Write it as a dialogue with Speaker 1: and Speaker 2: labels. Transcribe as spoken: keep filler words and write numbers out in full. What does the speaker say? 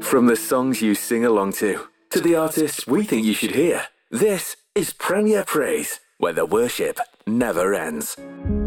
Speaker 1: From the songs you sing along to, to the artists we think you should hear, this is Premier Praise, where the worship never ends.